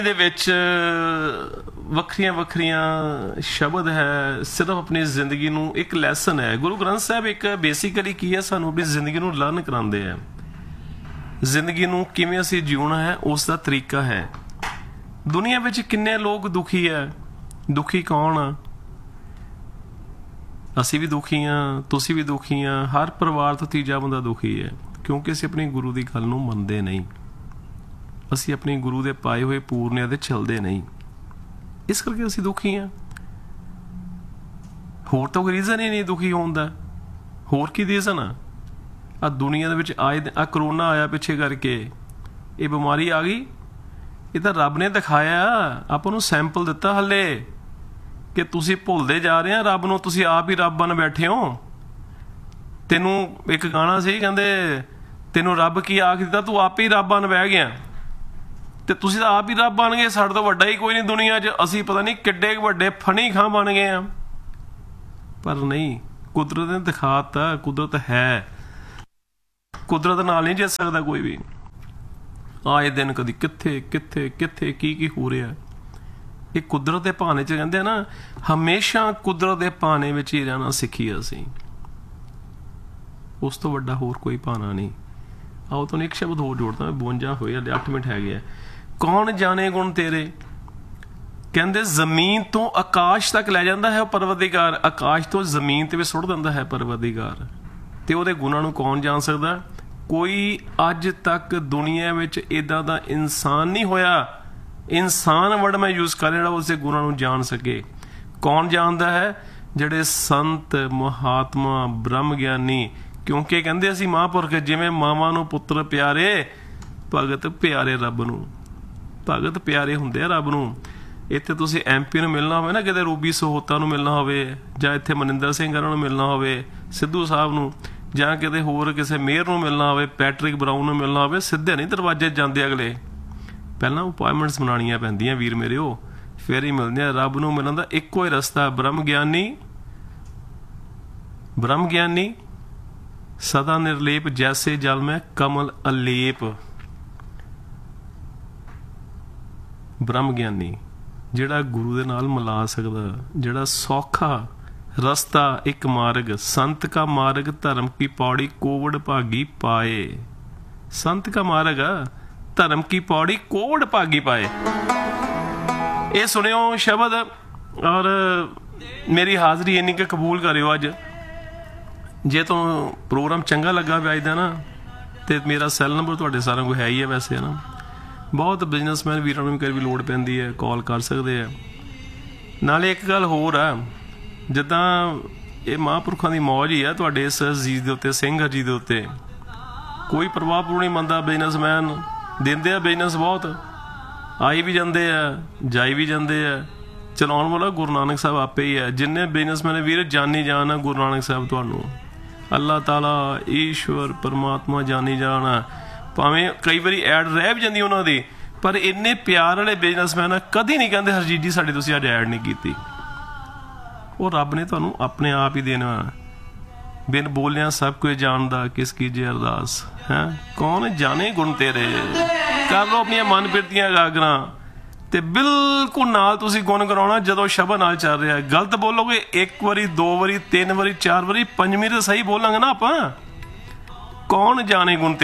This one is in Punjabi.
ਦੇ ਵਿੱਚ ਵੱਖਰੀਆਂ ਵੱਖਰੀਆਂ ਸ਼ਬਦ ਹੈ, ਸਿਰਫ ਆਪਣੀ ਜ਼ਿੰਦਗੀ ਨੂੰ ਇੱਕ ਲੈਸਨ ਹੈ। ਗੁਰੂ ਗ੍ਰੰਥ ਸਾਹਿਬ ਇੱਕ ਬੇਸਿਕਲੀ ਕੀ ਹੈ, ਸਾਨੂੰ ਆਪਣੀ ਜ਼ਿੰਦਗੀ ਨੂੰ ਲਰਨ ਕਰਾਉਂਦੇ ਆ। ਜ਼ਿੰਦਗੀ ਨੂੰ ਕਿਵੇਂ ਅਸੀਂ ਜਿਉਣਾ ਹੈ ਉਸ ਦਾ ਤਰੀਕਾ ਹੈ। ਦੁਨੀਆ ਵਿੱਚ ਕਿੰਨੇ ਲੋਕ ਦੁਖੀ ਹੈ, ਦੁਖੀ ਕੌਣ ਆ? ਅਸੀਂ ਵੀ ਦੁਖੀ ਹਾਂ, ਤੁਸੀਂ ਵੀ ਦੁਖੀ ਹਾਂ, ਹਰ ਪਰਿਵਾਰ ਤੋਂ ਤੀਜਾ ਬੰਦਾ ਦੁਖੀ ਹੈ, ਕਿਉਂਕਿ ਅਸੀਂ ਆਪਣੀ ਗੁਰੂ ਦੀ ਗੱਲ ਨੂੰ ਮੰਨਦੇ ਨਹੀਂ, ਅਸੀਂ ਆਪਣੀ ਗੁਰੂ ਦੇ ਪਾਏ ਹੋਏ ਪੂਰਨਿਆਂ ਦੇ ਚੱਲਦੇ ਨਹੀਂ, ਇਸ ਕਰਕੇ ਅਸੀਂ ਦੁਖੀ ਹਾਂ। ਹੋਰ ਤਾਂ ਕੋਈ ਰੀਜ਼ਨ ਹੀ ਨਹੀਂ ਦੁਖੀ ਹੋਣ ਦਾ। ਹੋਰ ਕੀ ਰੀਜ਼ਨ ਆ ਦੁਨੀਆ ਦੇ ਵਿੱਚ ਆਏ ਆ ਕਰੋਨਾ ਆਇਆ ਪਿੱਛੇ ਕਰਕੇ, ਇਹ ਬਿਮਾਰੀ ਆ ਗਈ, ਇਹ ਤਾਂ ਰੱਬ ਨੇ ਦਿਖਾਇਆ, ਆਪਾਂ ਨੂੰ ਸੈਂਪਲ ਦਿੱਤਾ ਹਲੇ ਕਿ ਤੁਸੀਂ ਭੁੱਲਦੇ ਜਾ ਰਹੇ ਆ ਰੱਬ ਨੂੰ, ਤੁਸੀਂ ਆਪ ਹੀ ਰੱਬ ਬਣ ਬੈਠੇ ਹੋ। ਤੈਨੂੰ ਇੱਕ ਗਾਣਾ ਸੀ, ਕਹਿੰਦੇ ਤੈਨੂੰ ਰੱਬ ਕੀ ਆਖ ਦਿੱਤਾ, ਤੂੰ ਆਪ ਹੀ ਰੱਬ ਬਣ ਬਹਿ ਗਿਆ, ਤੇ ਤੁਸੀਂ ਤਾਂ ਆਪ ਹੀ ਰੱਬ ਬਣ ਗਏ। ਸਾਡੇ ਤੋਂ ਵੱਡਾ ਹੀ ਕੋਈ ਨਹੀਂ ਦੁਨੀਆ 'ਚ, ਅਸੀਂ ਪਤਾ ਨਹੀਂ ਕਿੱਡੇ ਵੱਡੇ ਫਣੀ ਖਾਂ ਬਣ ਗਏ ਆ। ਪਰ ਨਹੀਂ, ਕੁਦਰਤ ਨੇ ਦਿਖਾਤਾ, ਕੁਦਰਤ ਹੈ, ਕੁਦਰਤ ਨਾਲ ਨਹੀਂ ਜਿੱਤ ਸਕਦਾ ਕੋਈ ਵੀ। ਆਏ ਦਿਨ ਕਦੀ ਕਿੱਥੇ ਕਿੱਥੇ ਕਿੱਥੇ ਕੀ ਹੋ ਰਿਹਾ। ਇਹ ਕੁਦਰਤ ਦੇ ਭਾਣੇ 'ਚ ਕਹਿੰਦੇ ਆ ਨਾ, ਹਮੇਸ਼ਾ ਕੁਦਰਤ ਦੇ ਭਾਣੇ ਵਿੱਚ ਹੀ ਰਹਿਣਾ ਸਿੱਖੀਏ ਅਸੀਂ, ਉਸ ਤੋਂ ਵੱਡਾ ਹੋਰ ਕੋਈ ਭਾਣਾ ਨਹੀਂ। ਆਓ ਤੁਹਾਨੂੰ ਇੱਕ ਸ਼ਬਦ ਹੋਰ ਜੋੜਦਾ, 52 ਹੋਏ, 8 ਮਿੰਟ ਹੈਗੇ ਆ। ਕੌਣ ਜਾਣੇ ਗੁਣ ਤੇਰੇ, ਕਹਿੰਦੇ ਜ਼ਮੀਨ ਤੋਂ ਆਕਾਸ਼ ਤੱਕ ਲੈ ਜਾਂਦਾ ਹੈ ਉਹ ਪਰਵਰਦੀਗਾਰ, ਆਕਾਸ਼ ਤੋਂ ਜ਼ਮੀਨ ਤੇ ਵੀ ਸੁੱਟ ਦਿੰਦਾ ਹੈ ਪਰਵਰਦੀਗਾਰ, ਤੇ ਉਹਦੇ ਗੁਣਾਂ ਨੂੰ ਕੌਣ ਜਾਣ ਸਕਦਾ? ਕੋਈ ਅੱਜ ਤੱਕ ਦੁਨੀਆ ਵਿੱਚ ਏਦਾਂ ਦਾ ਇਨਸਾਨ ਨਹੀਂ ਹੋਇਆ, ਇਨਸਾਨ ਵਰਡ ਮੈਂ ਯੂਜ਼ ਕਰ ਰਿਹਾ, ਉਸਦੇ ਗੁਣਾਂ ਨੂੰ ਜਾਣ ਸਕੇ। ਕੌਣ ਜਾਣਦਾ ਹੈ? ਜਿਹੜੇ ਸੰਤ, ਮਹਾਤਮਾ, ਬ੍ਰਹਮ ਗਿਆਨੀ। ਕਿਉਂਕਿ ਕਹਿੰਦੇ ਅਸੀਂ ਮਹਾਂਪੁਰਖ, ਜਿਵੇਂ ਮਾਵਾਂ ਨੂੰ ਪੁੱਤਰ ਪਿਆਰੇ, ਭਗਤ ਪਿਆਰੇ ਰੱਬ ਨੂੰ, ਭਗਤ ਪਿਆਰੇ ਹੁੰਦੇ ਆ ਰੱਬ ਨੂੰ। ਇੱਥੇ ਤੁਸੀਂ MP ਨੂੰ ਮਿਲਣਾ ਹੋਵੇ ਨਾ, ਕਿਤੇ ਰੂਬੀ ਸਹੋਤਾ ਨੂੰ ਮਿਲਣਾ ਹੋਵੇ, ਜਾਂ ਇੱਥੇ ਮਨਿੰਦਰ ਸਿੰਘ ਨੂੰ ਮਿਲਣਾ ਹੋਵੇ, ਸਿੱਧੂ ਸਾਹਿਬ ਨੂੰ, ਜਾਂ ਕਿਤੇ ਹੋਰ ਕਿਸੇ ਮੇਅਰ ਨੂੰ ਮਿਲਣਾ ਹੋਵੇ, ਪੈਟਰਿਕ ਬਰਾਊਨ ਨੂੰ ਮਿਲਣਾ ਹੋਵੇ, ਸਿੱਧੇ ਨਹੀਂ ਦਰਵਾਜ਼ੇ ਜਾਂਦੇ ਅਗਲੇ, ਪਹਿਲਾਂ ਅਪਾਇੰਟਮੈਂਟਸ ਬਣਾਉਣੀਆਂ ਪੈਂਦੀਆਂ ਵੀਰ ਮੇਰੇ, ਉਹ ਫਿਰ ਹੀ ਮਿਲਦੇ ਆ। ਰੱਬ ਨੂੰ ਮਿਲਣ ਦਾ ਇੱਕੋ ਹੀ ਰਸਤਾ, ਬ੍ਰਹਮ ਗਿਆਨੀ, ਬ੍ਰਹਮ ਗਿਆਨੀ ਸਦਾ ਨਿਰਲੇਪ, ਜੈਸੇ ਜਲ ਮੈਂ ਕਮਲ ਅਲੇਪ। ਬ੍ਰਹਮ ਗਿਆਨੀ ਜਿਹੜਾ ਗੁਰੂ ਦੇ ਨਾਲ ਮਿਲਾ ਸਕਦਾ, ਜਿਹੜਾ ਸੌਖਾ ਰਸਤਾ, ਇੱਕ ਮਾਰਗ, ਸੰਤ ਕਾ ਮਾਰਗ ਧਰਮ ਕੀ ਪੌੜੀ, ਕੋਵੜ ਭਾਗੀ ਪਾਏ। ਸੰਤ ਕਾ ਮਾਰਗ ਧਰਮ ਕੀ ਪੌੜੀ, ਕੋਵੜ ਭਾਗੀ ਪਾਏ। ਇਹ ਸੁਣਿਓ ਸ਼ਬਦ, ਔਰ ਮੇਰੀ ਹਾਜ਼ਰੀ ਇੰਨੀ ਕਿ ਕਬੂਲ ਕਰਿਓ। ਅੱਜ ਜੇ ਤੁਹਾਨੂੰ ਪ੍ਰੋਗਰਾਮ ਚੰਗਾ ਲੱਗਾ ਵੀ ਅੱਜ ਦਾ ਨਾ, ਤੇ ਮੇਰਾ ਸੈੱਲ ਨੰਬਰ ਤੁਹਾਡੇ ਸਾਰਿਆਂ ਕੋਲ ਹੈ ਹੀ ਹੈ ਵੈਸੇ, ਹੈ ਨਾ। ਬਹੁਤ ਬਿਜ਼ਨਸਮੈਨ ਵੀਰਾਂ ਨੂੰ ਕਦੇ ਵੀ ਲੋੜ ਪੈਂਦੀ ਹੈ, ਕਾਲ ਕਰ ਸਕਦੇ ਆ। ਨਾਲੇ ਇੱਕ ਗੱਲ ਹੋਰ ਆ, ਜਿੱਦਾਂ ਇਹ ਮਹਾਂਪੁਰਖਾਂ ਦੀ ਮੌਜ ਹੀ ਆ ਤੁਹਾਡੇ ਇਸ ਅਜ਼ੀਜ਼ ਦੇ ਉੱਤੇ, ਸਿੰਘ ਜੀ ਦੇ ਉੱਤੇ। ਕੋਈ ਪ੍ਰਭਾਵ ਪੂਰ ਨਹੀਂ ਮੰਨਦਾ। ਬਿਜ਼ਨਸਮੈਨ ਦਿੰਦੇ ਆ ਬਿਜ਼ਨਸ ਬਹੁਤ, ਆਈ ਵੀ ਜਾਂਦੇ ਆ, ਜਾਈ ਵੀ ਜਾਂਦੇ ਆ, ਚਲਾਉਣ ਵਾਲਾ ਗੁਰੂ ਨਾਨਕ ਸਾਹਿਬ ਆਪੇ ਹੀ ਹੈ। ਜਿੰਨੇ ਬਿਜ਼ਨਸਮੈਨ ਵੀਰ ਜਾਨੀ ਜਾਣ ਆ ਗੁਰੂ ਨਾਨਕ ਸਾਹਿਬ, ਤੁਹਾਨੂੰ ਅੱਲਾਹ ਤਾਲਾ, ਈਸ਼ਵਰ ਪਰਮਾਤਮਾ ਜਾਨੀ ਜਾਣ ਆ। ਭਾਵੇਂ ਕਈ ਵਾਰੀ ਐਡ ਰਹਿ ਵੀ ਜਾਂਦੀ ਉਹਨਾਂ ਦੀ, ਪਰ ਇੰਨੇ ਪਿਆਰ ਵਾਲੇ ਬਿਜ਼ਨਸਮੈਨ ਕਦੀ ਨਹੀਂ ਕਹਿੰਦੇ ਹਰਜੀਤ ਜੀ ਸਾਡੀ ਤੁਸੀਂ ਅੱਜ ਐਡ ਨਹੀਂ ਕੀਤੀ। ਉਹ ਰੱਬ ਨੇ ਤੁਹਾਨੂੰ ਆਪਣੇ ਆਪ ਹੀ ਦੇਣਾ। ਬਿਨ ਬੋਲਿਆ ਸਭ ਕੁਝ ਜਾਣਦਾ, ਕਿਸ ਕੀਜੇ ਅਰਦਾਸ ਹੈ, ਕੌਣ ਜਾਣੇ ਗੁਣ ਤੇਰੇ। ਕਰ ਲਓ ਆਪਣੀਆਂ ਮਨ ਫਿਰਦੀਆਂ ਗਾਗਰਾਂ, ਤੇ ਬਿਲਕੁਲ ਨਾਲ ਤੁਸੀਂ ਗੁਣ ਗਾਉਣਾ ਜਦੋਂ ਸ਼ਬਦ ਨਾਲ ਚੱਲ ਰਿਹਾ। ਗਲਤ ਬੋਲੋਗੇ ਇੱਕ ਵਾਰੀ, 2 ਵਾਰੀ, 3 ਵਾਰੀ, 4 ਵਾਰੀ, 5ਵੀਂ ਤਾਂ ਸਹੀ ਬੋਲਾਂਗੇ ਨਾ ਆਪਾਂ। ਕੌਣ ਜਾਣੇ ਗੁਣ